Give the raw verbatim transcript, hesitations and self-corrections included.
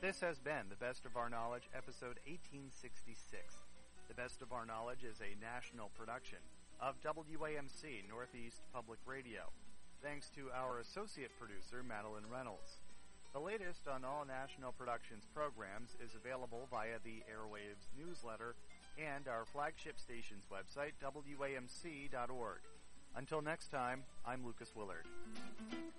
This has been The Best of Our Knowledge, episode eighteen sixty-six. The Best of Our Knowledge is a national production of W A M C Northeast Public Radio. Thanks to our associate producer, Madeline Reynolds. The latest on all National Productions programs is available via the Airwaves newsletter and our flagship station's website, W A M C dot org. Until next time, I'm Lucas Willard.